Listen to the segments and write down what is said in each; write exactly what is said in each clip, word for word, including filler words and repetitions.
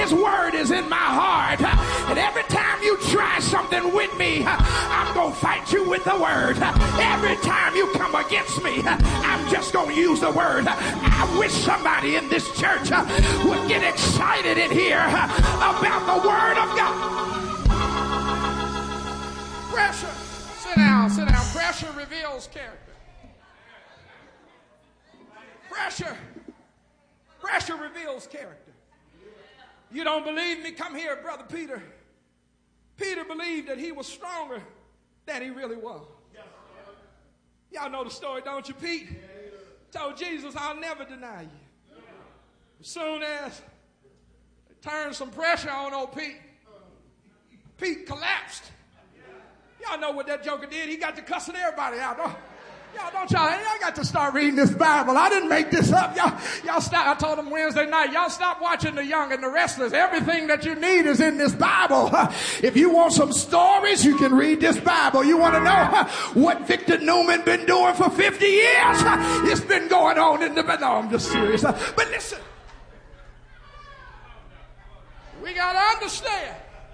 his word is in my heart. And every time you try something with me, I'm going to fight you with the word. Every time you come against me, I'm just going to use the word. I wish somebody in this church would get excited in here about the word of God. Pressure. Sit down, sit down. Pressure reveals character. Pressure. Pressure reveals character. You don't believe me? Come here, Brother Peter. Peter believed that he was stronger than he really was. Y'all know the story, don't you, Pete? Told Jesus, I'll never deny you. As soon as they turned some pressure on old Pete, Pete collapsed. Y'all know what that joker did. He got to cussing everybody out. Don't, y'all don't y'all, I got to start reading this Bible. I didn't make this up. Y'all, y'all stop. I told them Wednesday night, y'all stop watching The Young and the Restless. Everything that you need is in this Bible. If you want some stories, you can read this Bible. You want to know what Victor Newman been doing for fifty years? It's been going on in the, no, I'm just serious. But listen, we got to understand,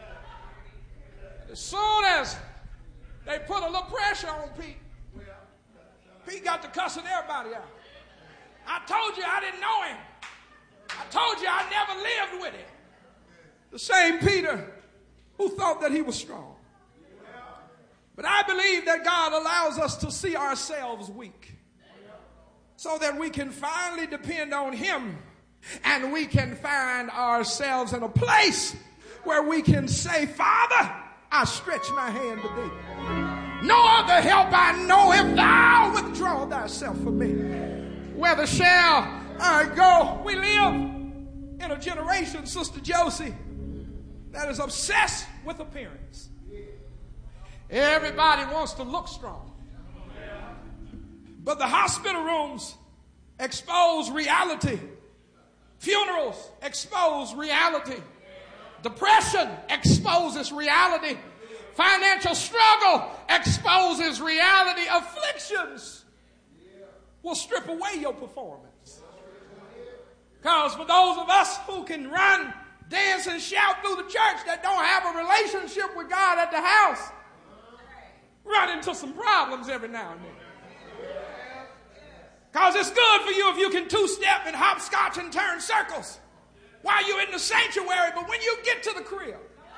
as soon as they put a little pressure on Pete, Pete got to cussing everybody out. I told you I didn't know him. I told you I never lived with him. The same Peter who thought that he was strong. But I believe that God allows us to see ourselves weak so that we can finally depend on him, and we can find ourselves in a place where we can say, Father, I stretch my hand to thee. No other help I know, if thou withdraw thyself from me. Whither shall I go? We live in a generation, Sister Josie, that is obsessed with appearance. Everybody wants to look strong. But the hospital rooms expose reality. Funerals expose reality. Depression exposes reality. Financial struggle exposes reality. Afflictions will strip away your performance. Because for those of us who can run, dance, and shout through the church that don't have a relationship with God at the house, run into some problems every now and then. Because it's good for you if you can two-step and hopscotch and turn circles while you're in the sanctuary, but when you get to the crib,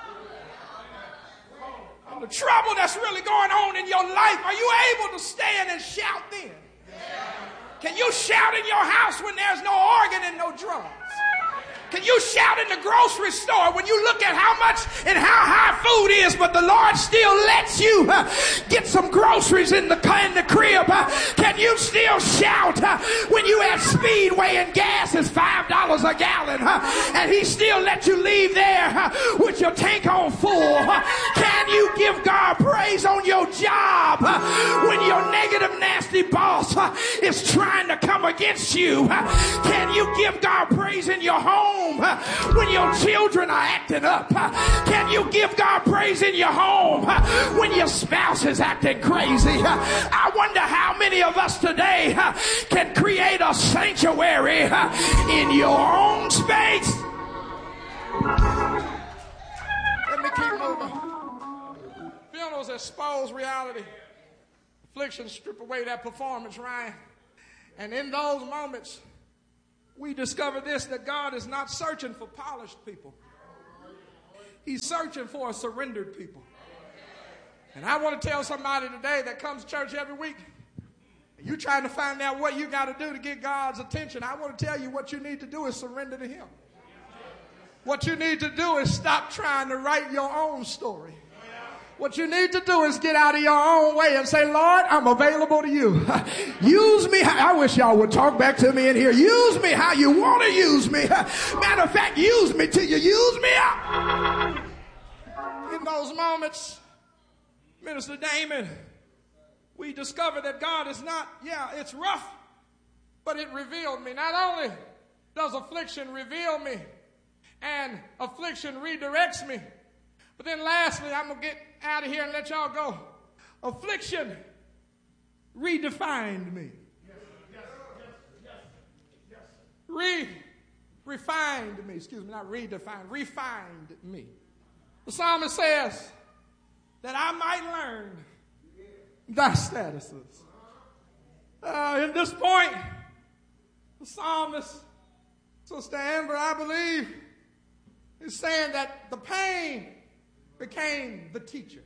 and the trouble that's really going on in your life, are you able to stand and shout then? Can you shout in your house when there's no organ and no drums? Can you shout in the grocery store when you look at how much and how high food is, but the Lord still lets you uh, get some groceries in the, in the crib? Uh, can you still shout uh, when you at Speedway and gas is five dollars a gallon uh, and he still lets you leave there uh, with your tank on full? Uh, can you give God praise on your job uh, when your negative, nasty boss uh, is trying to come against you? Uh, can you give God praise in your home when your children are acting up? Can you give God praise in your home when your spouse is acting crazy? I wonder how many of us today can create a sanctuary in your own space. Let me keep moving. Funerals expose reality. Afflictions strip away that performance, Ryan. And in those moments, we discover this, that God is not searching for polished people. He's searching for a surrendered people. And I want to tell somebody today that comes to church every week, and you're trying to find out what you got to do to get God's attention. I want to tell you what you need to do is surrender to him. What you need to do is stop trying to write your own story. What you need to do is get out of your own way and say, Lord, I'm available to you. Use me. I wish y'all would talk back to me in here. Use me how you want to use me. Matter of fact, use me till you use me up. In those moments, Minister Damon, we discover that God is not, yeah, it's rough, but it revealed me. Not only does affliction reveal me and affliction redirects me, but then lastly, I'm going to get out of here and let y'all go. Affliction redefined me. refined me. Excuse me, not redefined, refined me. The psalmist says that I might learn thy statuses. Uh, at this point, the psalmist, Sister Amber, I believe, is saying that the pain became the teacher.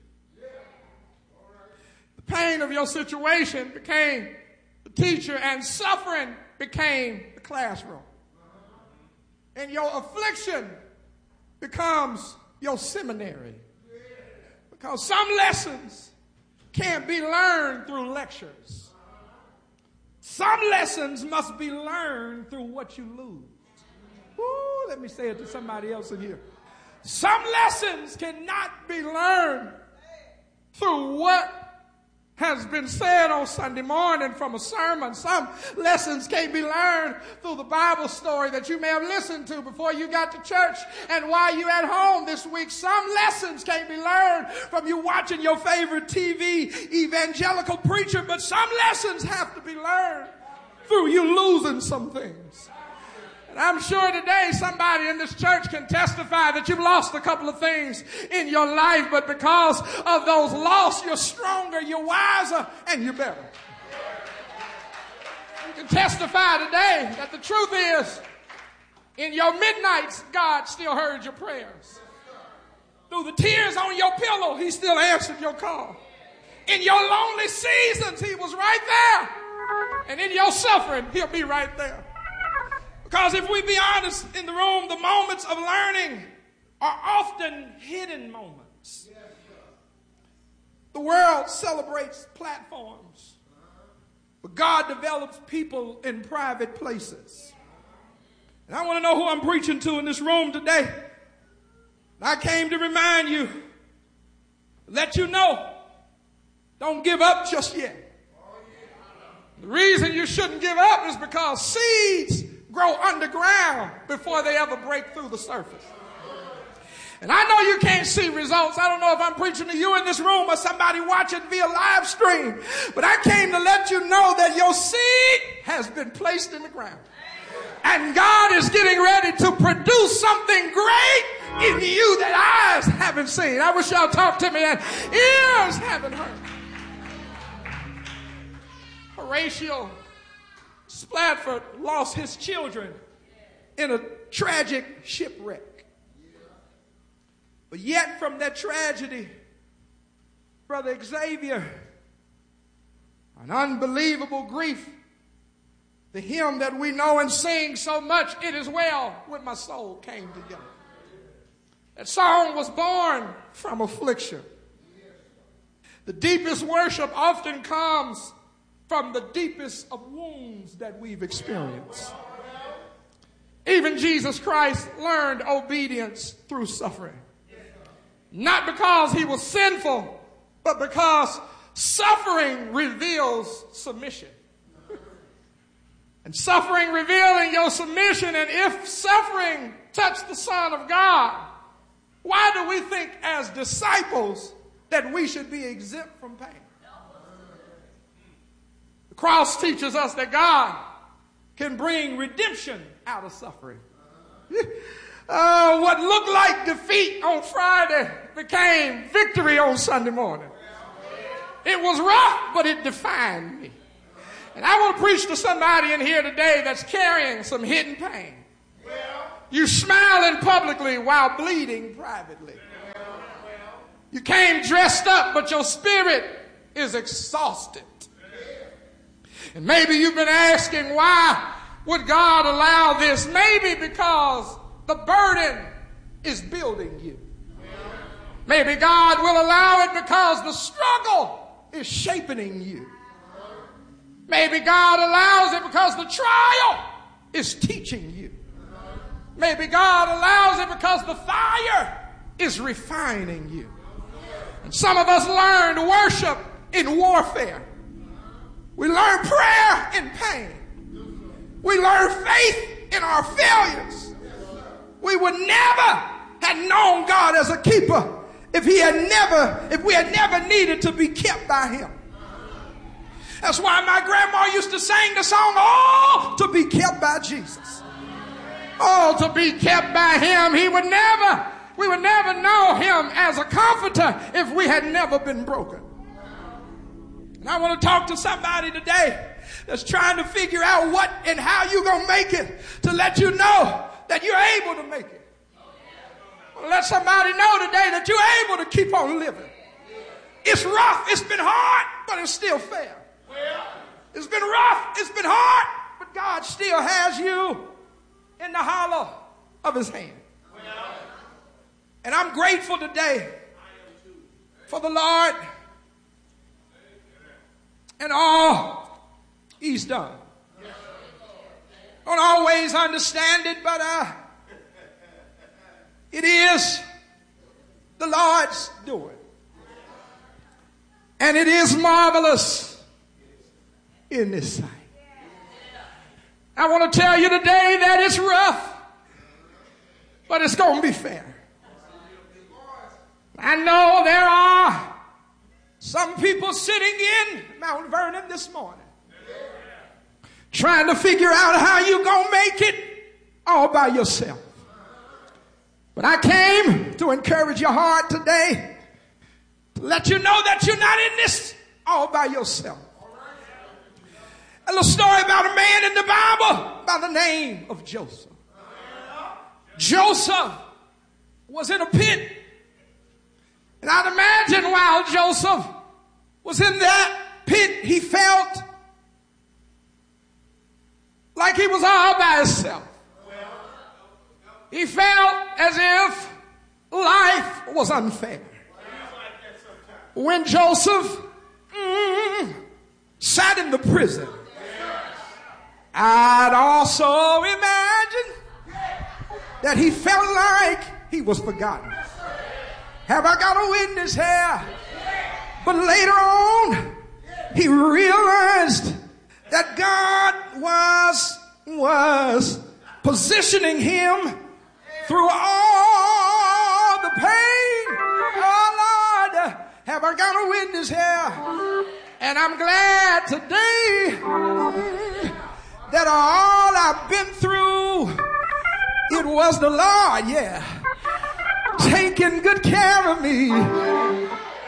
The pain of your situation became the teacher, and suffering became the classroom. And your affliction becomes your seminary. Because some lessons can't be learned through lectures. Some lessons must be learned through what you lose. Woo, let me say it to somebody else in here. Some lessons cannot be learned through what has been said on Sunday morning from a sermon. Some lessons can't be learned through the Bible story that you may have listened to before you got to church and while you at home this week. Some lessons can't be learned from you watching your favorite T V evangelical preacher, but some lessons have to be learned through you losing some things. And I'm sure today somebody in this church can testify that you've lost a couple of things in your life, but because of those loss, you're stronger, you're wiser, and you're better. You can testify today that the truth is, in your midnights, God still heard your prayers. Through the tears on your pillow, he still answered your call. In your lonely seasons, he was right there. And in your suffering, he'll be right there. Because if we be honest in the room, the moments of learning are often hidden moments. The world celebrates platforms, but God develops people in private places. And I want to know who I'm preaching to in this room today. I came to remind you, let you know, don't give up just yet. The reason you shouldn't give up is because seeds grow underground before they ever break through the surface. And I know you can't see results. I don't know if I'm preaching to you in this room or somebody watching via live stream, but I came to let you know that your seed has been placed in the ground. And God is getting ready to produce something great in you that eyes haven't seen. I wish y'all talk to me and ears haven't heard. Horatio Spafford lost his children in a tragic shipwreck. But yet from that tragedy, Brother Xavier, an unbelievable grief, the hymn that we know and sing so much, "It Is Well With My Soul," came together. That song was born from affliction. The deepest worship often comes from the deepest of wounds that we've experienced. Even Jesus Christ learned obedience through suffering. Not because he was sinful, but because suffering reveals submission. And suffering revealing your submission, and if suffering touched the Son of God, why do we think as disciples that we should be exempt from pain? The cross teaches us that God can bring redemption out of suffering. Uh, what looked like defeat on Friday became victory on Sunday morning. It was rough, but it defined me. And I want to preach to somebody in here today that's carrying some hidden pain. You smiling publicly while bleeding privately. You came dressed up, but your spirit is exhausted. And maybe you've been asking, why would God allow this? Maybe because the burden is building you. Maybe God will allow it because the struggle is shaping you. Maybe God allows it because the trial is teaching you. Maybe God allows it because the fire is refining you. And some of us learned worship in warfare. We learn prayer in pain. We learn faith in our failures. We would never have known God as a keeper if he had never, if we had never needed to be kept by him. That's why my grandma used to sing the song, "Oh, to be kept by Jesus." Oh, to be kept by him. He would never, we would never know him as a comforter if we had never been broken. And I want to talk to somebody today that's trying to figure out what and how you're going to make it, to let you know that you're able to make it. Let somebody know today that you're able to keep on living. It's rough, it's been hard, but it's still fair. It's been rough, it's been hard, but God still has you in the hollow of his hand. And I'm grateful today for the Lord and all he's done. Don't always understand it, but uh, it is the Lord's doing. And it is marvelous in this sight. I want to tell you today that it's rough, but it's going to be fair. I know there are some people sitting in Mount Vernon this morning trying to figure out how you're going to make it all by yourself. But I came to encourage your heart today, to let you know that you're not in this all by yourself. A little story about a man in the Bible by the name of Joseph. Joseph was in a pit. And I'd imagine while Joseph was in that pit, he felt like he was all by himself. He felt as if life was unfair. When Joseph mm, sat in the prison, I'd also imagine that he felt like he was forgotten. Have I got a witness here? But later on, he realized that God was, was positioning him through all the pain. Oh Lord, have I got a witness here? And I'm glad today that all I've been through, it was the Lord, yeah, taking good care of me.